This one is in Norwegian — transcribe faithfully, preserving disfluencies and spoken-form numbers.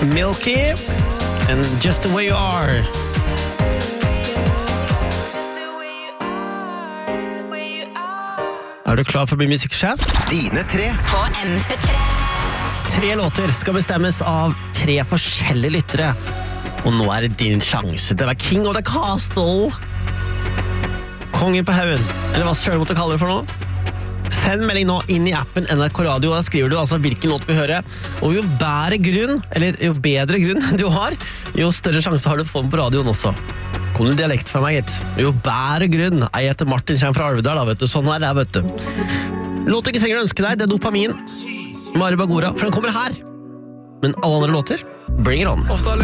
Milky and Just the Way You Are. Er du klar for å bli musikksjef? Dine tre På M P tre. Tre låter skal bestemmes av tre forskjellige lyttere. Og nå er det din sjanse til å være king of the castle. Kongen på haugen, eller hva selv måtte kalle det for noe. Send melding nå inn i appen N R K Radio, og da skriver du altså hvilken låt du vil høre. Og jo bedre grunn, eller jo bedre grunn du har, jo større sjanse har du å få den på radioen også. Kom du dialekt fra meg, gitt. Jo bedre grunn. Jeg heter Martin, kommer fra Alvedal, da, vet du. Sånn er det, vet du. Låt du ikke trenger å ønske deg, det er Dopamin. Mari Bagora, for den kommer her. Men alle andre låter, bring it on. Ofte